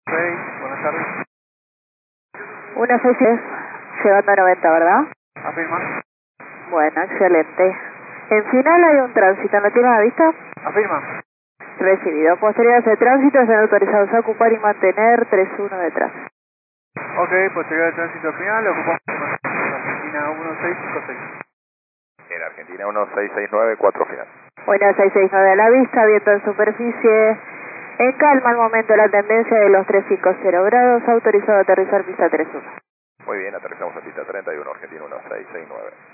Buenas tardes. 163, llegando a 90, ¿verdad? Afirma. Bueno, excelente. En final hay un tránsito, ¿no tiene a la vista? Afirma. Recibido. Posteriores de tránsito están autorizados a ocupar y mantener 3-1 detrás. Ok, posterior al tránsito final, ocupamos Argentina 1656. En Argentina 1669, 4 final. Bueno, 669 a la vista, viento en superficie. En calma al momento la tendencia de los 350 grados, autorizado a aterrizar pista 31. Muy bien, aterrizamos en pista 31, Argentina 1669.